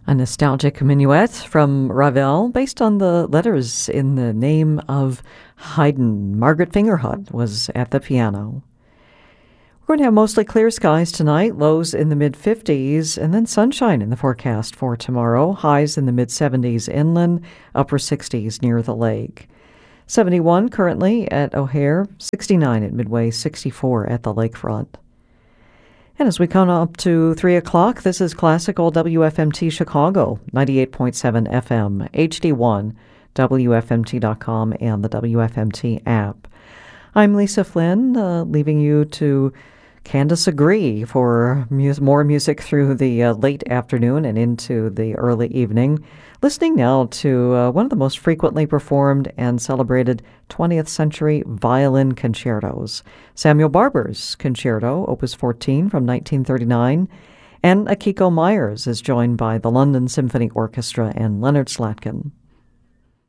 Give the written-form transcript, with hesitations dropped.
A nostalgic minuet from Ravel based on the letters in the name of Haydn. Margaret Fingerhut was at the piano. We're going to have mostly clear skies tonight, lows in the mid-50s, and then sunshine in the forecast for tomorrow, highs in the mid-70s inland, upper 60s near the lake. 71 currently at O'Hare, 69 at Midway, 64 at the lakefront. And as we come up to 3 o'clock, this is classical WFMT Chicago, 98.7 FM, HD1, WFMT.com, and the WFMT app. I'm Lisa Flynn, leaving you to Candace Agree for more music through the late afternoon and into the early evening. Listening now to one of the most frequently performed and celebrated 20th century violin concertos, Samuel Barber's Concerto, Opus 14 from 1939, and Akiko Myers is joined by the London Symphony Orchestra and Leonard Slatkin.